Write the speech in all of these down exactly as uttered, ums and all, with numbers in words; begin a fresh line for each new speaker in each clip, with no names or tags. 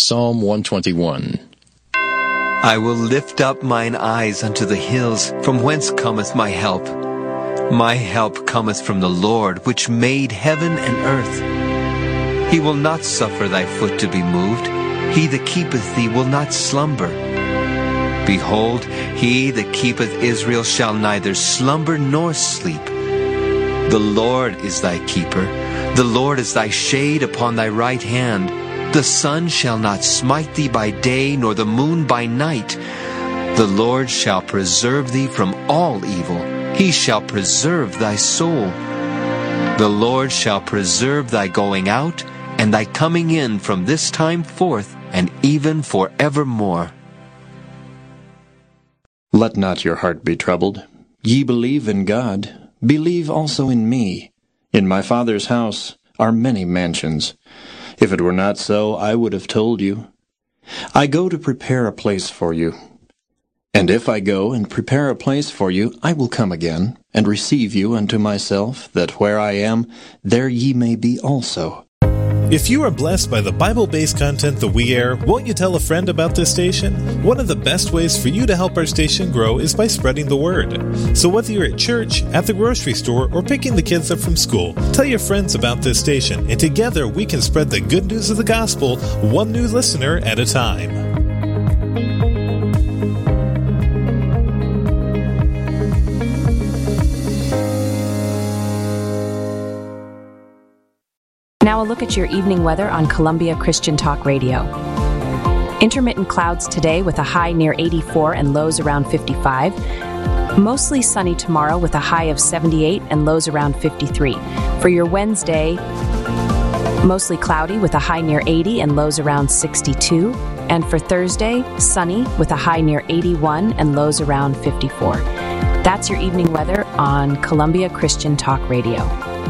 Psalm one twenty-one.
I will lift up mine eyes unto the hills, from whence cometh my help. My help cometh from the Lord, which made heaven and earth. He will not suffer thy foot to be moved. He that keepeth thee will not slumber. Behold, he that keepeth Israel shall neither slumber nor sleep. The Lord is thy keeper. The Lord is thy shade upon thy right hand. The sun shall not smite thee by day, nor the moon by night. The Lord shall preserve thee from all evil. He shall preserve thy soul. The Lord shall preserve thy going out and thy coming in from this time forth and even forevermore.
Let not your heart be troubled. Ye believe in God, believe also in me. In my Father's house are many mansions. If it were not so, I would have told you. I go to prepare a place for you. And if I go and prepare a place for you, I will come again, and receive you unto myself, that where I am, there ye may be also.
If you are blessed by the Bible-based content that we air, won't you tell a friend about this station? One of the best ways for you to help our station grow is by spreading the word. So whether you're at church, at the grocery store, or picking the kids up from school, tell your friends about this station, and together we can spread the good news of the gospel, one new listener at a time.
Now a look at your evening weather on Columbia Christian Talk Radio. Intermittent clouds today with a high near eighty-four and lows around fifty-five. Mostly sunny tomorrow with a high of seventy-eight and lows around fifty-three. For your Wednesday, mostly cloudy with a high near eighty and lows around sixty-two. And for Thursday, sunny with a high near eighty-one and lows around fifty-four. That's your evening weather on Columbia Christian Talk Radio.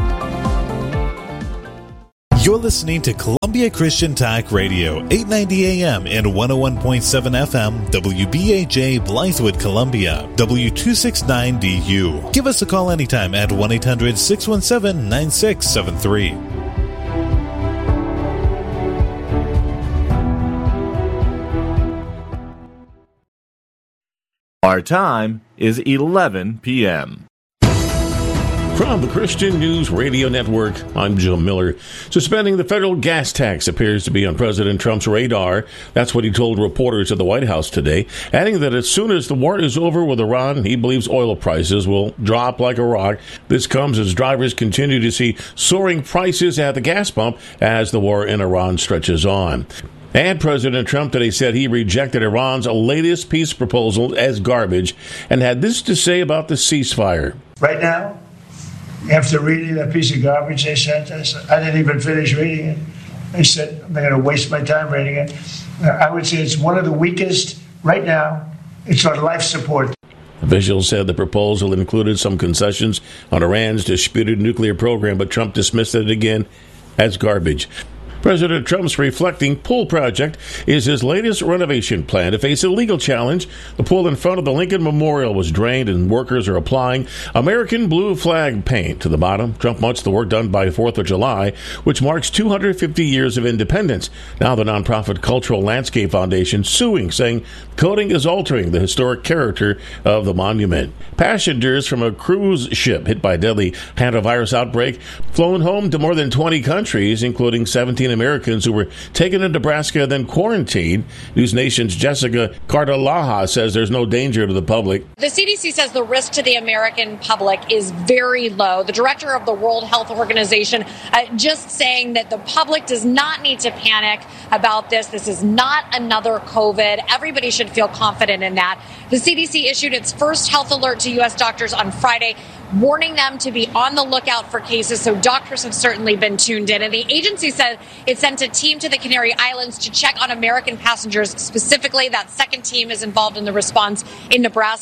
You're listening to Columbia Christian Talk Radio, eight ninety A M and one oh one point seven F M, W B A J, Blythewood, Columbia, W two sixty-nine D U. Give us a call anytime at one eight hundred six one seven nine six seven three.
Our time is eleven p.m.
From the Christian News Radio Network, I'm Joe Miller. Suspending the federal gas tax appears to be on President Trump's radar. That's what he told reporters at the White House today, adding that as soon as the war is over with Iran, he believes oil prices will drop like a rock. This comes as drivers continue to see soaring prices at the gas pump as the war in Iran stretches on. And President Trump today said he rejected Iran's latest peace proposal as garbage and had this to say about the ceasefire.
Right now, after reading that piece of garbage they sent us, I didn't even finish reading it. I said, I'm not going to waste my time reading it. I would say it's one of the weakest right now. It's on life support.
Officials said the proposal included some concessions on Iran's disputed nuclear program, but Trump dismissed it again as garbage. President Trump's Reflecting Pool project is his latest renovation plan to face a legal challenge. The pool in front of the Lincoln Memorial was drained and workers are applying American blue flag paint to the bottom. Trump wants the work done by fourth of July, which marks two hundred fifty years of independence. Now the nonprofit Cultural Landscape Foundation suing, saying coating is altering the historic character of the monument. Passengers from a cruise ship hit by a deadly hantavirus outbreak flown home to more than twenty countries, including seventeen Americans who were taken to Nebraska, then quarantined. News Nation's Jessica Cardalaha says there's no danger to the public.
The C D C says the risk to the American public is very low. The director of the World Health Organization uh, just saying that the public does not need to panic about this. This is not another COVID. Everybody should feel confident in that. The C D C issued its first health alert to U S doctors on Friday, warning them to be on the lookout for cases, so doctors have certainly been tuned in. And the agency said it sent a team to the Canary Islands to check on American passengers specifically. That second team is involved in the response in Nebraska.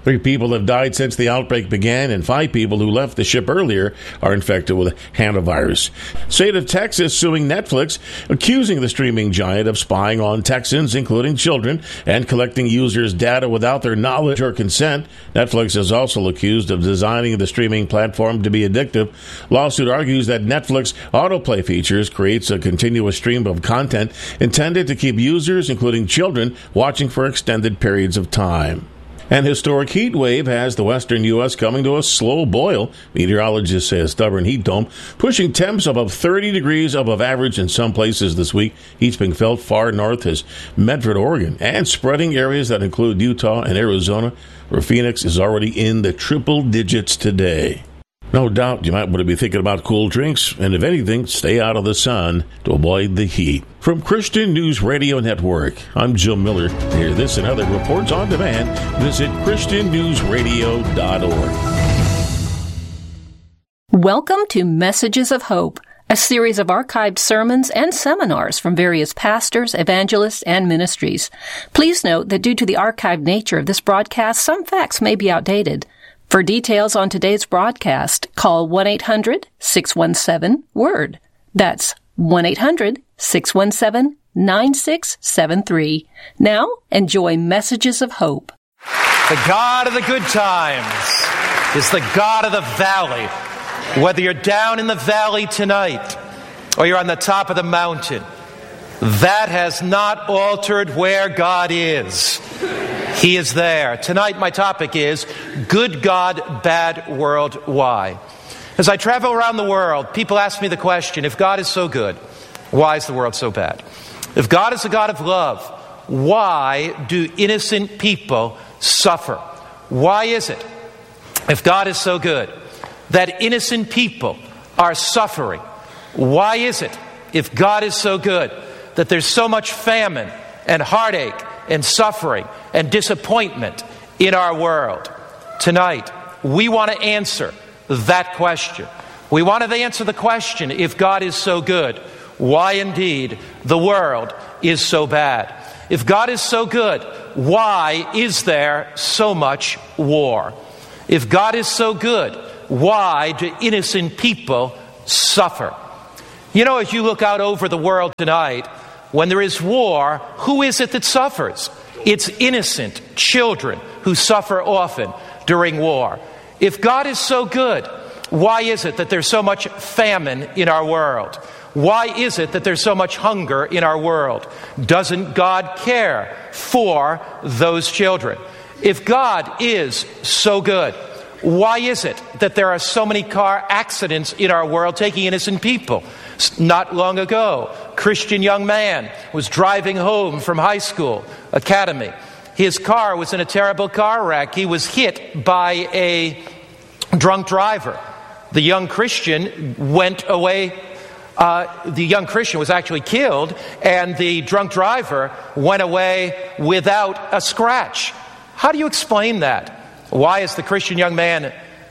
Three people have died since the outbreak began, and five people who left the ship earlier are infected with hantavirus. State of Texas suing Netflix, accusing the streaming giant of spying on Texans, including children, and collecting users' data without their knowledge or consent. Netflix is also accused of designing the streaming platform to be addictive. Lawsuit argues that Netflix autoplay features creates a continuous stream of content intended to keep users, including children, watching for extended periods of time. An historic heat wave has the western U S coming to a slow boil. Meteorologists say a stubborn heat dome, pushing temps above thirty degrees above average in some places this week. Heat's being felt far north as Medford, Oregon, and spreading areas that include Utah and Arizona, where Phoenix is already in the triple digits today. No doubt you might want to be thinking about cool drinks, and if anything, stay out of the sun to avoid the heat. From Christian News Radio Network, I'm Jim Miller. To hear this and other reports on demand, visit Christian News Radio dot org.
Welcome to Messages of Hope, a series of archived sermons and seminars from various pastors, evangelists, and ministries. Please note that due to the archived nature of this broadcast, some facts may be outdated. For details on today's broadcast, call one eight hundred six one seven WORD. That's one eight hundred six one seven nine six seven three. Now, enjoy Messages of Hope.
The God of the good times is the God of the valley. Whether you're down in the valley tonight or you're on the top of the mountain, that has not altered where God is. He is there. Tonight my topic is Good God, Bad World, Why? As I travel around the world, people ask me the question, if God is so good, why is the world so bad? If God is a God of love, why do innocent people suffer? Why is it, if God is so good, that innocent people are suffering? Why is it, if God is so good, that there's so much famine and heartache and suffering and disappointment in our world? Tonight, we want to answer that question. We want to answer the question, if God is so good, why indeed the world is so bad? If God is so good, why is there so much war? If God is so good, why do innocent people suffer? You know, as you look out over the world tonight, when there is war, who is it that suffers? It's innocent children who suffer often during war. If God is so good, why is it that there's so much famine in our world? Why is it that there's so much hunger in our world? Doesn't God care for those children? If God is so good, why is it that there are so many car accidents in our world taking innocent people? Not long ago, a Christian young man was driving home from high school, academy. His car was in a terrible car wreck. He was hit by a drunk driver. The young Christian went away. Uh, the young Christian was actually killed, and the drunk driver went away without a scratch. How do you explain that? Why is the Christian young man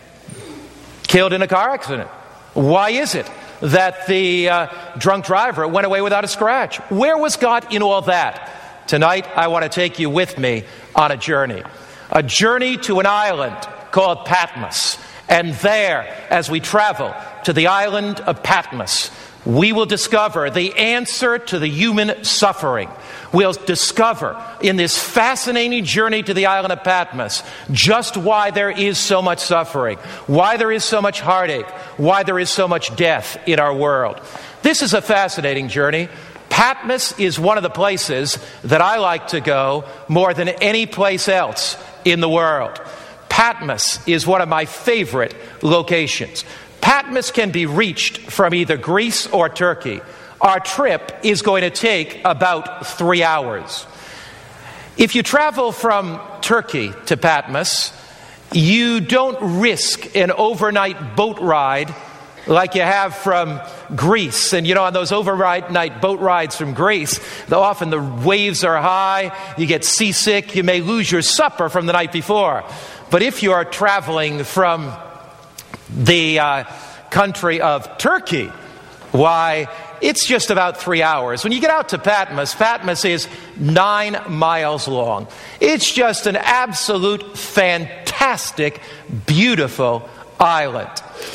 killed in a car accident? Why is it that the uh, drunk driver went away without a scratch? Where was God in all that? Tonight, I want to take you with me on a journey. A journey to an island called Patmos. And there, as we travel to the island of Patmos, we will discover the answer to the human suffering. We'll discover in this fascinating journey to the island of Patmos just why there is so much suffering, why there is so much heartache, why there is so much death in our world. This is a fascinating journey. Patmos is one of the places that I like to go more than any place else in the world. Patmos is one of my favorite locations. Patmos can be reached from either Greece or Turkey. Our trip is going to take about three hours. If you travel from Turkey to Patmos, you don't risk an overnight boat ride like you have from Greece. And you know, on those overnight boat rides from Greece, often the waves are high, you get seasick, you may lose your supper from the night before. But if you are traveling from the uh, country of Turkey, why, it's just about three hours. When you get out to Patmos, Patmos is nine miles long. It's just an absolute fantastic fantastic, beautiful island.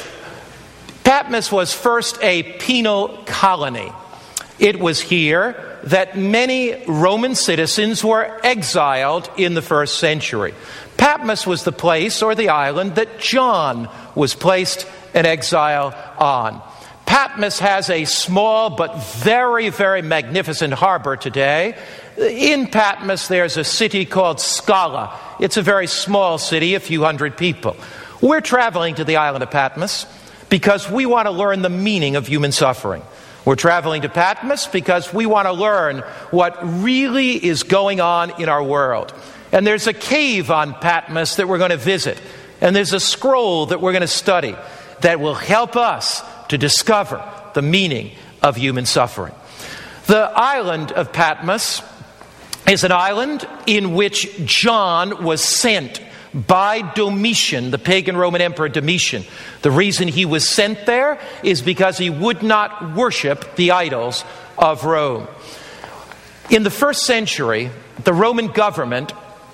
Patmos was first a penal colony. It was here that many Roman citizens were exiled in the first century. Patmos was the place or the island that John was placed in exile on. Patmos has a small but very, very magnificent harbor today. In Patmos, there's a city called Scala. It's a very small city, a few hundred people. We're traveling to the island of Patmos because we want to learn the meaning of human suffering. We're traveling to Patmos because we want to learn what really is going on in our world. And there's a cave on Patmos that we're going to visit. And there's a scroll that we're going to study that will help us to discover the meaning of human suffering. The island of Patmos is an island in which John was sent by Domitian, the pagan Roman emperor Domitian. The reason he was sent there is because he would not worship the idols of Rome. In the first century, the Roman government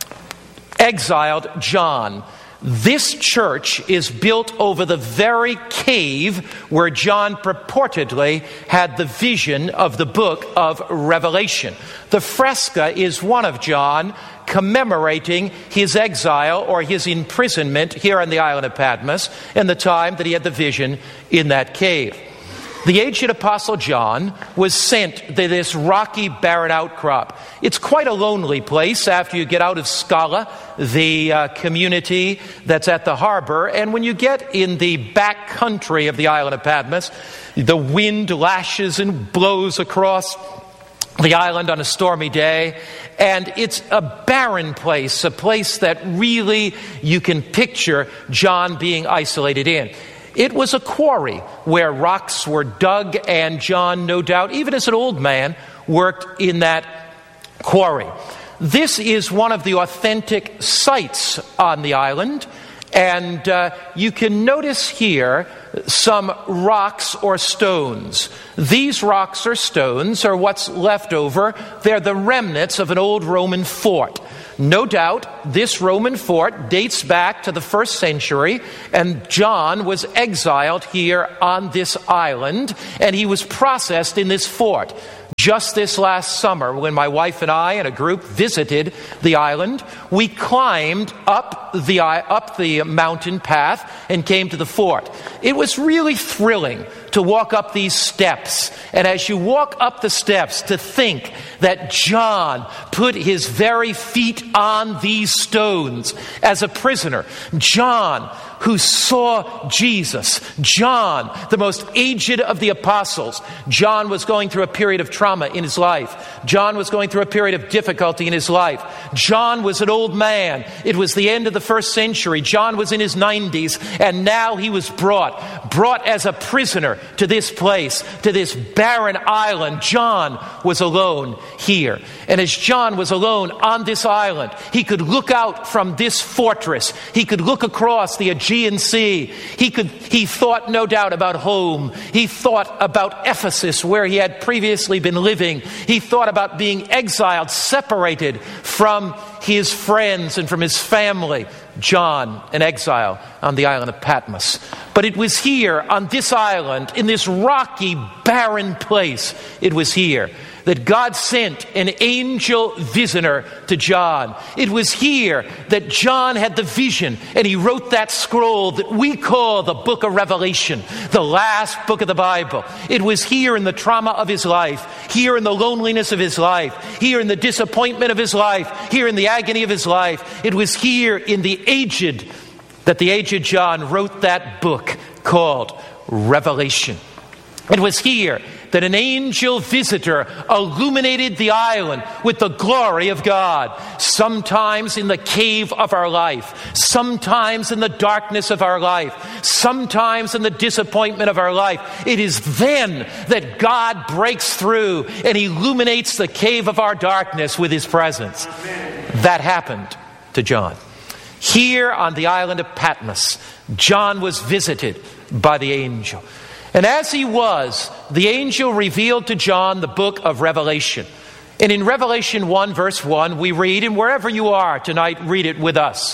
exiled John. This church is built over the very cave where John purportedly had the vision of the book of Revelation. The fresca is one of John commemorating his exile or his imprisonment here on the island of Patmos and the time that he had the vision in that cave. The aged apostle John was sent to this rocky, barren outcrop. It's quite a lonely place after you get out of Scala, the uh, community that's at the harbor. And when you get in the back country of the island of Patmos, the wind lashes and blows across the island on a stormy day. And it's a barren place, a place that really you can picture John being isolated in. It was a quarry where rocks were dug, and John, no doubt, even as an old man, worked in that quarry. This is one of the authentic sites on the island, and uh, you can notice here some rocks or stones. These rocks or stones are what's left over. They're the remnants of an old Roman fort. No doubt, this Roman fort dates back to the first century, and John was exiled here on this island, and he was processed in this fort. Just this last summer, when my wife and I and a group visited the island, we climbed up the up the mountain path and came to the fort. It was really thrilling to walk up these steps. And as you walk up the steps, to think that John put his very feet on these stones as a prisoner. John, who saw Jesus. John, the most aged of the apostles. John was going through a period of trauma in his life. John was going through a period of difficulty in his life. John was an old man. It was the end of the first century. John was in his nineties, and now he was brought, brought as a prisoner to this place, to this barren island. John was alone here. And as John was alone on this island, he could look out from this fortress. He could look across the Aegean Sea. He could, he thought no doubt about home. He thought about Ephesus, where he had previously been living. He thought about being exiled, separated from his friends and from his family. John, an exile on the island of Patmos. But it was here, on this island, in this rocky, barren place, it was here that God sent an angel visitor to John. It was here that John had the vision, and he wrote that scroll that we call the book of Revelation, the last book of the Bible. It was here in the trauma of his life, here in the loneliness of his life, here in the disappointment of his life, here in the agony of his life. It was here in the aged that the aged John wrote that book called Revelation. It was here that an angel visitor illuminated the island with the glory of God. Sometimes in the cave of our life, sometimes in the darkness of our life, sometimes in the disappointment of our life. It is then that God breaks through and illuminates the cave of our darkness with his presence. Amen. That happened to John. Here on the island of Patmos, John was visited by the angel. And as he was, the angel revealed to John the book of Revelation. And in Revelation one, verse one, we read, and wherever you are tonight, read it with us.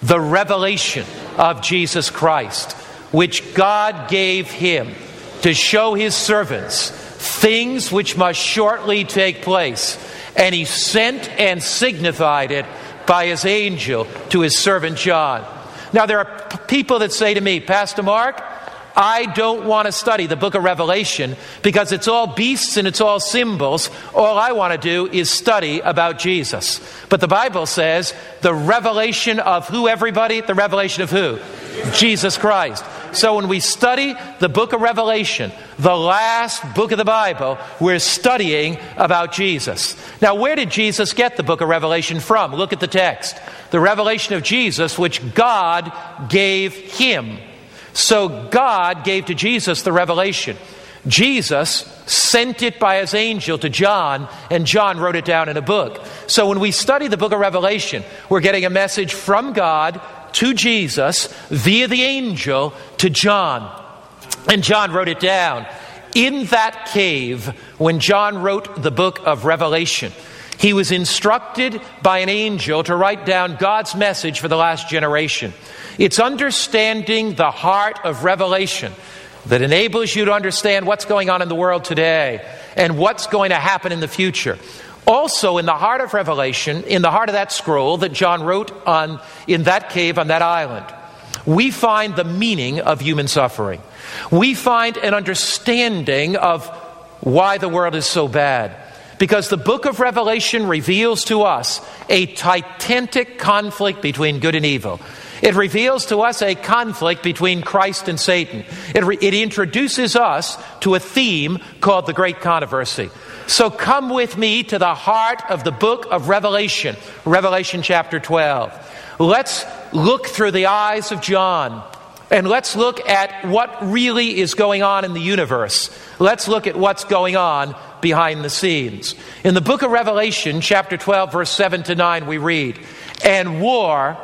the revelation of Jesus Christ, which God gave him to show his servants things which must shortly take place. And he sent and signified it by his angel to his servant John. Now, there are p- people that say to me, Pastor Mark, I don't want to study the book of Revelation because it's all beasts and it's all symbols. All I want to do is study about Jesus. But the Bible says the revelation of who, everybody? The revelation of who? Jesus Christ. So when we study the book of Revelation, the last book of the Bible, we're studying about Jesus. Now, where did Jesus get the book of Revelation from? Look at the text. The revelation of Jesus, which God gave him. So God gave to Jesus the revelation. Jesus sent it by his angel to John, and John wrote it down in a book. So when we study the book of Revelation, we're getting a message from God to Jesus via the angel to John. And John wrote it down. In that cave, when John wrote the book of Revelation, he was instructed by an angel to write down God's message for the last generation. It's understanding the heart of Revelation that enables you to understand what's going on in the world today and what's going to happen in the future. Also, in the heart of Revelation, in the heart of that scroll that John wrote on in that cave on that island, we find the meaning of human suffering. We find an understanding of why the world is so bad. Because the book of Revelation reveals to us a titanic conflict between good and evil. It reveals to us a conflict between Christ and Satan. It, re- it introduces us to a theme called the Great Controversy. So come with me to the heart of the book of Revelation, Revelation chapter twelve. Let's look through the eyes of John, and let's look at what really is going on in the universe. Let's look at what's going on behind the scenes. In the book of Revelation, chapter twelve, verse seven to nine, we read, "And war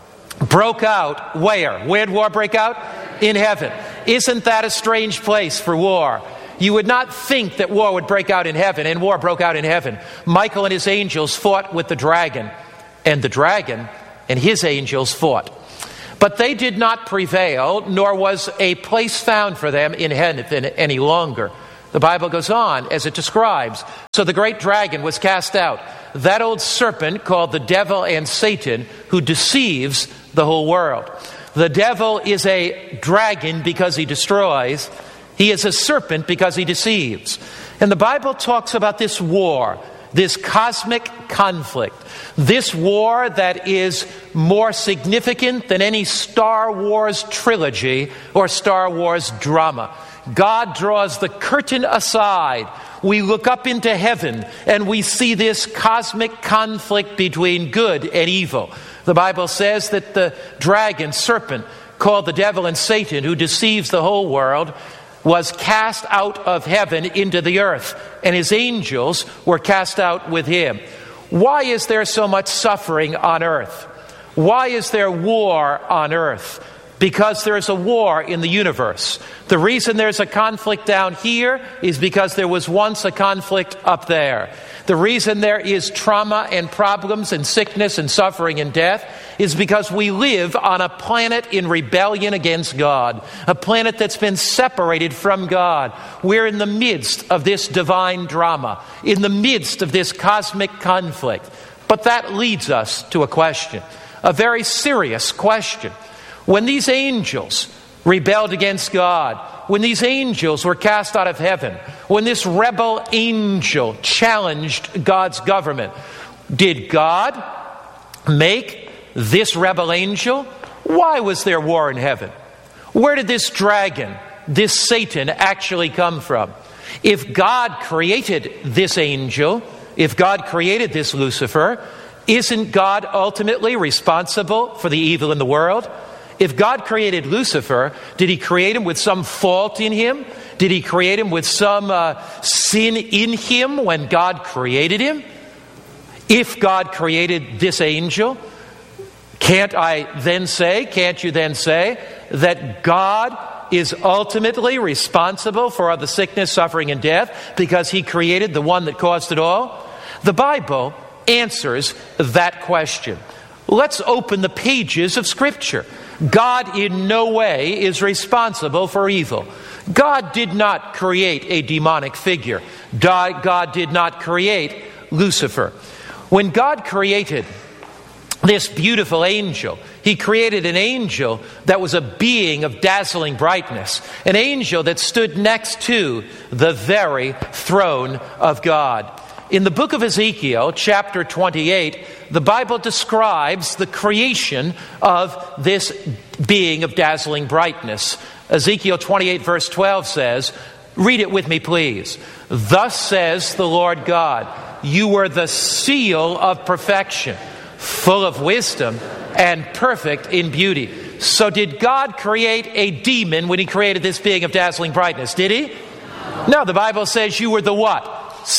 broke out," where? Where'd war break out? In heaven. Isn't that a strange place for war? You would not think that war would break out in heaven, and war broke out in heaven. Michael and his angels fought with the dragon, and the dragon and his angels fought. But they did not prevail, nor was a place found for them in heaven any longer. The Bible goes on as it describes. So the great dragon was cast out, that old serpent called the devil and Satan, who deceives the whole world. The devil is a dragon because he destroys. He is a serpent because he deceives. And the Bible talks about this war, this cosmic conflict, this war that is more significant than any Star Wars trilogy or Star Wars drama. God draws the curtain aside. We look up into heaven and we see this cosmic conflict between good and evil. The Bible says that the dragon, serpent, called the devil and Satan, who deceives the whole world, was cast out of heaven into the earth, and his angels were cast out with him. Why is there so much suffering on earth? Why is there war on earth? Because there is a war in the universe. The reason there's a conflict down here is because there was once a conflict up there. The reason there is trauma and problems and sickness and suffering and death is because we live on a planet in rebellion against God, a planet that's been separated from God. We're in the midst of this divine drama, in the midst of this cosmic conflict. But that leads us to a question, a very serious question. When these angels rebelled against God, when these angels were cast out of heaven, when this rebel angel challenged God's government, did God make this rebel angel? Why was there war in heaven? Where did this dragon, this Satan, actually come from? If God created this angel, if God created this Lucifer, isn't God ultimately responsible for the evil in the world? If God created Lucifer, did he create him with some fault in him? Did he create him with some uh, sin in him when God created him? If God created this angel, can't I then say, can't you then say that God is ultimately responsible for all the sickness, suffering, and death because he created the one that caused it all? The Bible answers that question. let's open the pages of Scripture. God in no way is responsible for evil. God did not create a demonic figure. God did not create Lucifer. When God created this beautiful angel, he created an angel that was a being of dazzling brightness, an angel that stood next to the very throne of God. In the book of Ezekiel, chapter twenty-eight, the Bible describes the creation of this being of dazzling brightness. Ezekiel twenty-eight verse twelve says, read it with me please. Thus says the Lord God, you were the seal of perfection, full of wisdom and perfect in beauty. So did God create a demon when he created this being of dazzling brightness? Did he? No, the Bible says you were the what?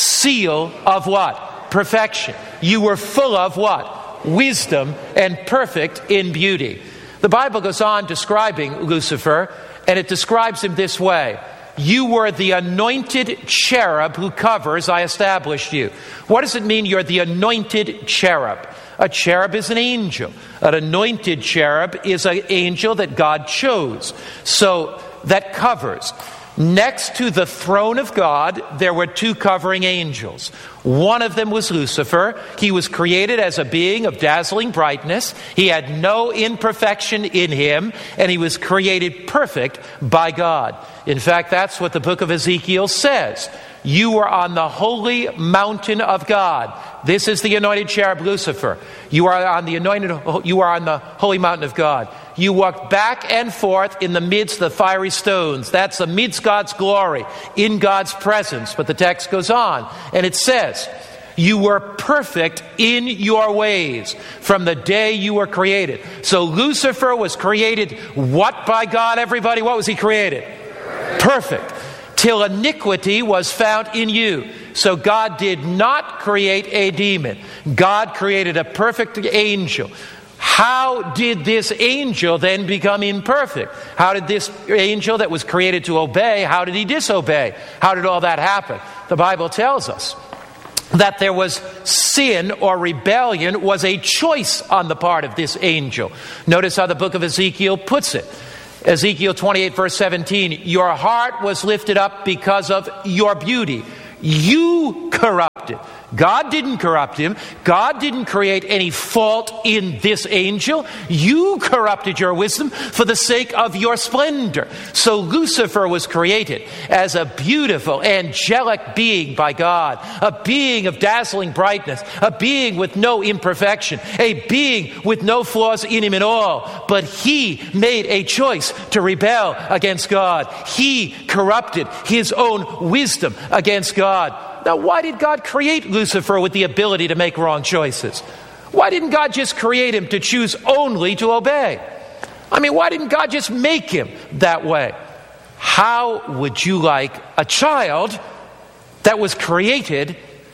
Seal of what? Perfection. You were full of what? Wisdom and perfect in beauty. The Bible goes on describing Lucifer, and it describes him this way. You were the anointed cherub who covers, I established you. What does it mean you're the anointed cherub? A cherub is an angel. An anointed cherub is an angel that God chose. So that covers. Next to the throne of God, there were two covering angels. One of them was Lucifer. He was created as a being of dazzling brightness. He had no imperfection in him, and he was created perfect by God. In fact, that's what the book of Ezekiel says. You were on the holy mountain of God. This is the anointed cherub Lucifer. You are on the anointed, you are on the holy mountain of God. You walked back and forth in the midst of the fiery stones. That's amidst God's glory, in God's presence. But the text goes on, and it says, you were perfect in your ways from the day you were created. So Lucifer was created what by God, everybody? What was he created? Perfect. Till iniquity was found in you. So God did not create a demon. God created a perfect angel. How did this angel then become imperfect? How did this angel that was created to obey, how did he disobey? How did all that happen? The Bible tells us that there was sin or rebellion was a choice on the part of this angel. Notice how the book of Ezekiel puts it. Ezekiel twenty-eight verse seventeen, your heart was lifted up because of your beauty. You corrupted. God didn't corrupt him. God didn't create any fault in this angel. You corrupted your wisdom for the sake of your splendor. So Lucifer was created as a beautiful, angelic being by God, a being of dazzling brightness, a being with no imperfection, a being with no flaws in him at all. But he made a choice to rebel against God. He corrupted his own wisdom against God. Now, why did God create Lucifer with the ability to make wrong choices? Why didn't God just create him to choose only to obey? I mean, why didn't God just make him that way? How would you like a child that was created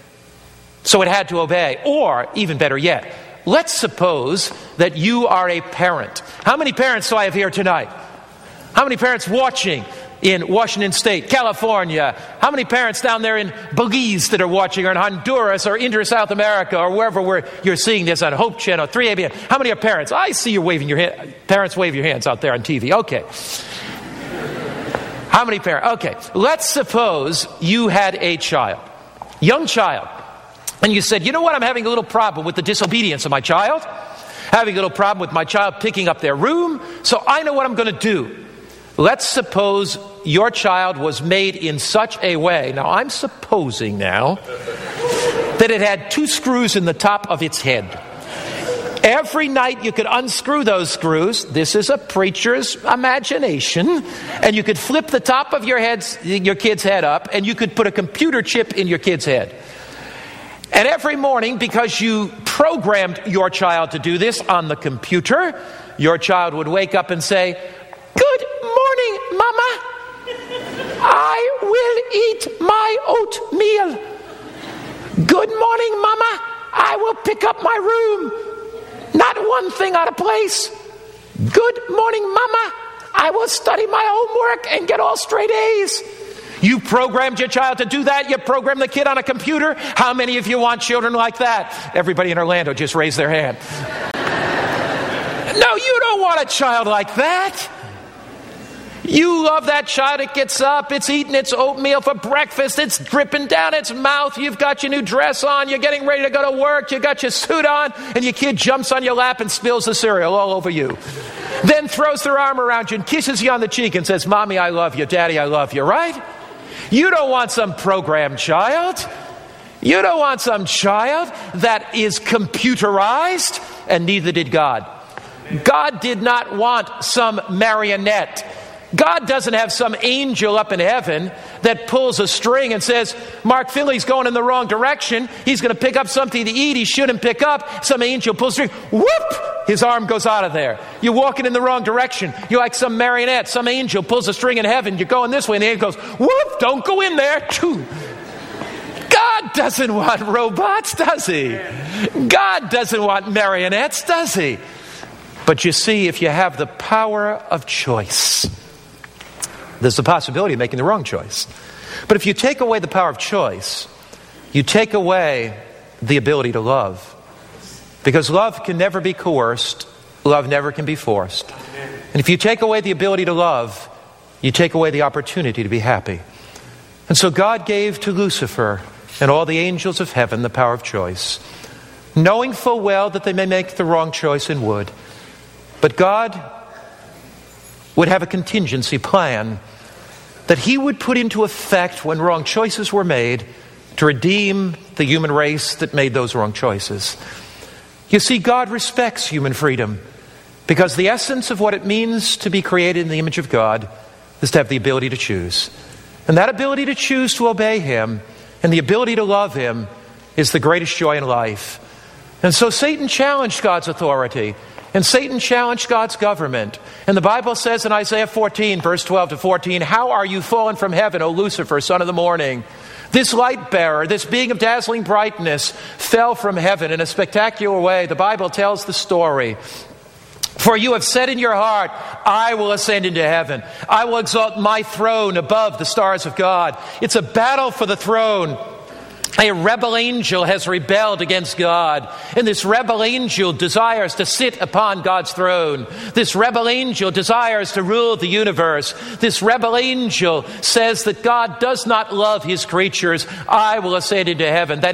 so it had to obey? Or, even better yet, let's suppose that you are a parent. How many parents do I have here tonight? How many parents watching in Washington State, California? How many parents down there in Belize that are watching, or in Honduras, or Inter South America, or wherever where you're seeing this on Hope Channel, three A B N? How many are parents? I see you waving your hand. Parents, wave your hands out there on T V. Okay. How many parents? Okay. Let's suppose you had a child, young child, and you said, you know what? I'm having a little problem with the disobedience of my child. Having a little problem with my child picking up their room. So I know what I'm going to do. Let's suppose your child was made in such a way, now I'm supposing now, that it had two screws in the top of its head. Every night you could unscrew those screws. This is a preacher's imagination. And you could flip the top of your head's, your kid's head up, and you could put a computer chip in your kid's head. And every morning, because you programmed your child to do this on the computer, your child would wake up and say, "Good morning, Mama. I will eat my oatmeal. Good morning, Mama. I will pick up my room. Not one thing out of place. Good morning, Mama. I will study my homework and get all straight A's." You programmed your child to do that. You programmed the kid on a computer. How many of you want children like that? Everybody in Orlando just raised their hand. No, you don't want a child like that. You love that child. It gets up, it's eating its oatmeal for breakfast, it's dripping down its mouth, you've got your new dress on, you're getting ready to go to work, you got your suit on, and your kid jumps on your lap and spills the cereal all over you. Then throws their arm around you and kisses you on the cheek and says, Mommy, I love you, Daddy, I love you, right? You don't want some programmed child. You don't want some child that is computerized, and neither did God. God did not want some marionette. God doesn't have some angel up in heaven that pulls a string and says, Mark Finley's going in the wrong direction. He's going to pick up something to eat he shouldn't pick up. Some angel pulls a string. Whoop! His arm goes out of there. You're walking in the wrong direction. You're like some marionette. Some angel pulls a string in heaven. You're going this way. And the angel goes, whoop! Don't go in there. God doesn't want robots, does he? God doesn't want marionettes, does he? But you see, if you have the power of choice, there's the possibility of making the wrong choice. But if you take away the power of choice, you take away the ability to love. Because love can never be coerced. Love never can be forced. And if you take away the ability to love, you take away the opportunity to be happy. And so God gave to Lucifer and all the angels of heaven the power of choice, knowing full well that they may make the wrong choice and would. But God would have a contingency plan that he would put into effect when wrong choices were made to redeem the human race that made those wrong choices. You see, God respects human freedom because the essence of what it means to be created in the image of God is to have the ability to choose. And that ability to choose to obey him and the ability to love him is the greatest joy in life. And so Satan challenged God's authority. And Satan challenged God's government. And the Bible says in Isaiah fourteen, verse twelve to fourteen, how are you fallen from heaven, O Lucifer, son of the morning? This light bearer, this being of dazzling brightness, fell from heaven in a spectacular way. The Bible tells the story. For you have said in your heart, I will ascend into heaven. I will exalt my throne above the stars of God. It's a battle for the throne. A rebel angel has rebelled against God, and this rebel angel desires to sit upon God's throne. This rebel angel desires to rule the universe. This rebel angel says that God does not love his creatures. I will ascend into heaven. That